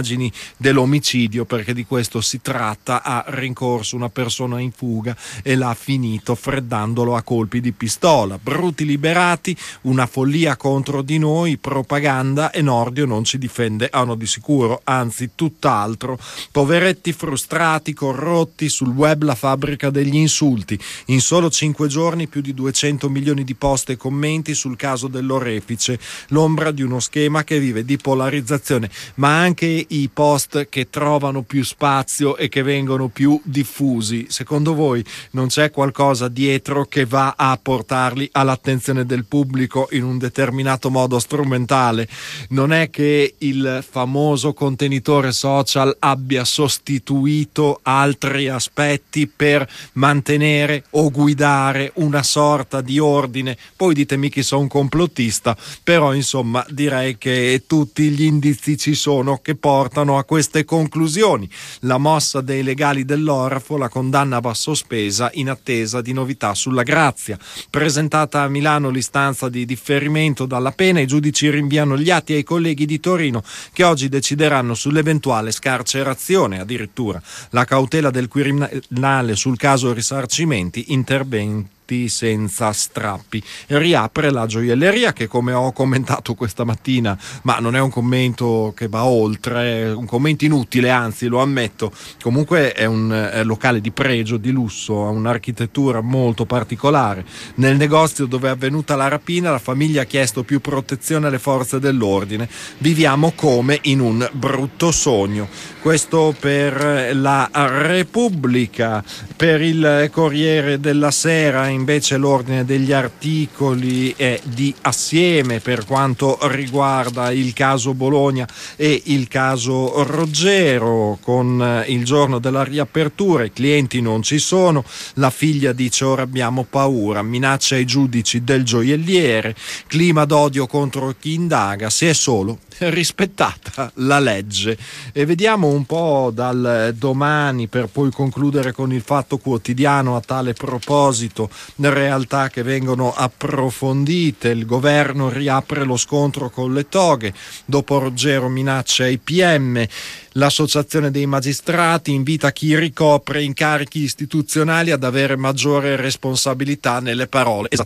dell'omicidio, perché di questo si tratta. Ha rincorso una persona in fuga e l'ha finito freddandolo a colpi di pistola. Bruti liberati, una follia contro di noi, propaganda, e Nordio non ci difende di sicuro, anzi tutt'altro. Poveretti frustrati, corrotti, sul web la fabbrica degli insulti. In solo 5 giorni più di 200 milioni di post e commenti sul caso dell'orefice, l'ombra di uno schema che vive di polarizzazione, ma anche i post che trovano più spazio e che vengono più diffusi. Secondo voi non c'è qualcosa dietro che va a portarli all'attenzione del pubblico in un determinato modo strumentale? Non è che il famoso contenitore social abbia sostituito altri aspetti per mantenere o guidare una sorta di ordine? Poi ditemi che sono un complottista, però insomma direi che tutti gli indizi ci sono che portano a queste conclusioni. La mossa dei legali dell'Orafo, la condanna va sospesa in attesa di novità sulla grazia. Presentata a Milano l'istanza di differimento dalla pena, i giudici rinviano gli atti ai colleghi di Torino, che oggi decideranno sull'eventuale scarcerazione. Addirittura la cautela del Quirinale sul caso risarcimenti, interventi senza strappi. Riapre la gioielleria, che, come ho commentato questa mattina, ma non è un commento che va oltre, è un commento inutile, anzi lo ammetto, comunque è un locale di pregio, di lusso, ha un'architettura molto particolare. Nel negozio dove è avvenuta la rapina la famiglia ha chiesto più protezione alle forze dell'ordine. Viviamo come in un brutto sogno. Questo per la Repubblica. Per il Corriere della Sera invece l'ordine degli articoli è di assieme per quanto riguarda il caso Bologna e il caso Roggero. Con il giorno della riapertura i clienti non ci sono, la figlia dice ora abbiamo paura, minaccia ai giudici del gioielliere, clima d'odio contro chi indaga, si è solo rispettata la legge. E vediamo un po' dal Domani, per poi concludere con il Fatto Quotidiano. A tale proposito, realtà che vengono approfondite. Il governo riapre lo scontro con le toghe, dopo Roggero minaccia ai PM. L'associazione dei magistrati invita chi ricopre incarichi istituzionali ad avere maggiore responsabilità nelle parole.